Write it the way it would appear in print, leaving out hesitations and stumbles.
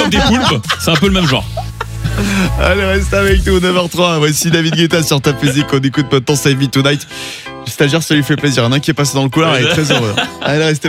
des poulpes, c'est un peu le même genre. Allez, reste avec nous, 9h03. Voici David Guetta sur Top Music. On écoute maintenant Save Me Tonight. Le stagiaire, ça lui fait plaisir. Il y en a un qui est passé dans le couloir et est très heureux. Allez, restez